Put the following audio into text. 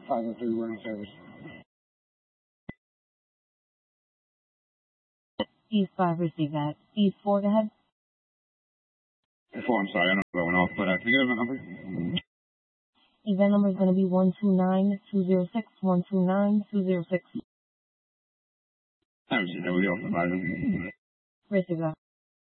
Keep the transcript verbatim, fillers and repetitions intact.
five oh three, we're in service. East five, receive that. East four, go ahead. Four, I'm sorry, I don't know going off, but uh, can you give me a number? Event number is going to be one two nine two zero six, one two nine two zero six. I received that. We'll be off the five. Receive that.